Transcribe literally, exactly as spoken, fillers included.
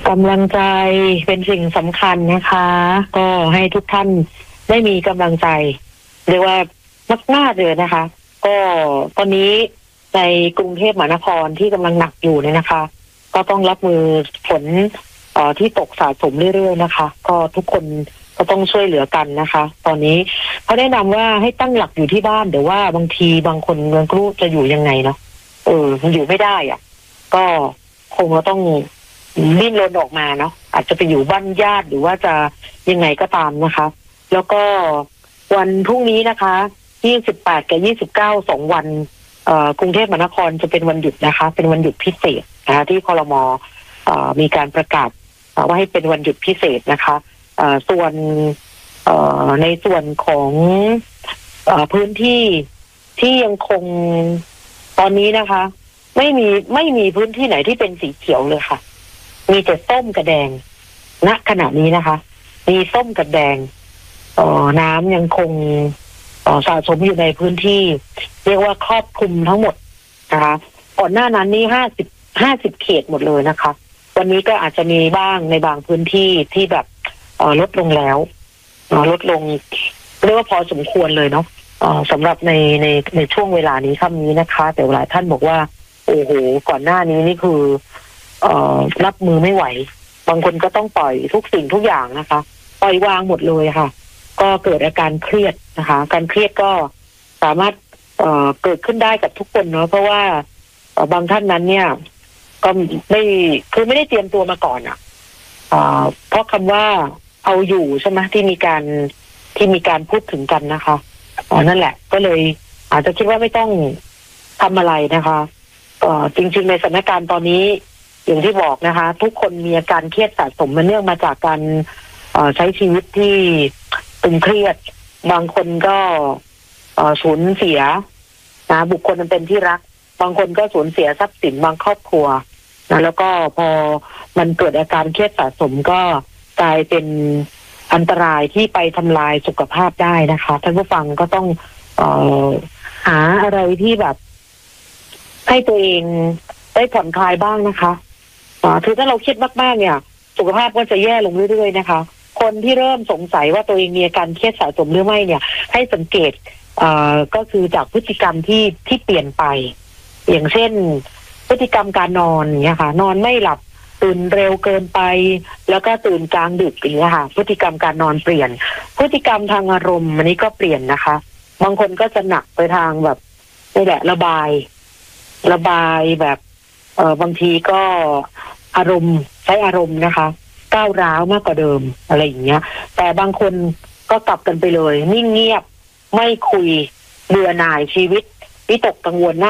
กำลังใจเป็นสิ่งสำคัญนะคะ ก็ให้ทุกท่านได้มีกำลังใจเรียกว่ามากๆเลยนะคะ ก็ตอนนี้ในกรุงเทพมหานครที่กำลังหนักอยู่เนี่ยนะคะ ก็ต้องรับมือฝนเอ่อที่ตกสะสมเรื่อยๆนะคะ ก็ทุกคนก็ต้องช่วยเหลือกันนะคะ ตอนนี้เขาแนะนำว่าให้ตั้งหลักอยู่ที่บ้านเดี๋ยวว่าบางทีบางคนเมืองกรุจะอยู่ยังไงเนาะเออมันอยู่ไม่ได้อ่ะก็คงเราต้องดิ้นรนออกมาเนาะอาจจะไปอยู่บ้านญาติหรือว่าจะยังไงก็ตามนะคะ แล้วก็วันพรุ่งนี้นะคะยี่สิบแปดกับยี่สิบเก้าสองวันเอ่อกรุงเทพมหานครจะเป็นวันหยุดนะคะเป็นวันหยุดพิเศษนะคะที่ครม.เอ่อมีการประกาศว่าให้เป็นวันหยุดพิเศษนะคะเอ่อส่วนเอ่อในส่วนของเอ่อพื้นที่ที่ยังคงตอนนี้นะคะไม่มีไม่มีพื้นที่ไหนที่เป็นสีเขียวเลยค่ะมีแต่ส้มกับแดงณขณะนี้นะคะมีส้มกับแดงเอ่อน้ำยังคงเอ่อสะสมอยู่ในพื้นที่เรียกว่าครอบคลุมทั้งหมดนะคะก่อนหน้านั้นนี่ห้าสิบห้าสิบเขตหมดเลยนะคะวันนี้ก็อาจจะมีบ้างในบางพื้นที่ที่แบบเอ่อลดลงแล้วเอ่อลดลงเรียกว่าพอสมควรเลยเนาะเอ่อสำหรับในในในช่วงเวลานี้ค่ำนี้นะคะแต่หลายท่านบอกว่าโอ้โหก่อนหน้านี้นี่คือเอ่อรับมือไม่ไหวบางคนก็ต้องปล่อยทุกสิ่งทุกอย่างนะคะปล่อยวางหมดเลยค่ะก็เกิดอาการเครียดนะคะการเครียดก็สามารถเอ่อเกิดขึ้นได้กับทุกคนเนาะเพราะว่าเอ่อบางท่านนั้นเนี่ยก็ไม่คือไม่ได้เตรียมตัวมาก่อนอ่ะเอ่อเพราะคำว่าเอาอยู่ใช่ไหมที่มีการที่มีการพูดถึงกันนะคะอ๋อนั่นแหละก็เลยอาจจะคิดว่าไม่ต้องทำอะไรนะคะเอ่อจริงๆในสถานการณ์ตอนนี้อย่างที่บอกนะคะทุกคนมีอาการเครียดสะสมมาเนื่องมาจากการเอ่อใช้ชีวิตที่ตึงเครียดบางคนก็เอ่อสูญเสียนะบุคคลมันเป็นที่รักบางคนก็สูญเสียทรัพย์สินบางครอบครัวนะแล้วก็พอมันเกิดอาการเครียดสะสมก็กลายเป็นอันตรายที่ไปทำลายสุขภาพได้นะคะท่านผู้ฟังก็ต้องเอ่อหาอะไรที่แบบให้ตัวเองได้ผ่อนคลายบ้างนะคะอ่าคือถ้าเราเครียดมากๆเนี่ยสุขภาพก็จะแย่ลงเรื่อยๆนะคะคนที่เริ่มสงสัยว่าตัวเองมีอาการเครียดสะสมหรือไม่เนี่ยให้สังเกตเอ่อก็คือจากพฤติกรรมที่ที่เปลี่ยนไปอย่างเช่นพฤติกรรมการนอนเนี่ยค่ะนอนไม่หลับตื่นเร็วเกินไปแล้วก็ตื่นกลางดึกอย่างเงี้ยค่ะพฤติกรรมการนอนเปลี่ยนพฤติกรรมทางอารมณ์อันนี้ก็เปลี่ยนนะคะบางคนก็จะหนักไปทางแบบนี่แหละระบายระบายแบบเออบางทีก็อารมณ์ใช้อารมณ์นะคะก้าวร้าวมากกว่าเดิมอะไรอย่างเงี้ยแต่บางคนก็กลับกันไปเลยนิ่งเงียบไม่คุยเบื่อหน่ายชีวิตวิตกกังวล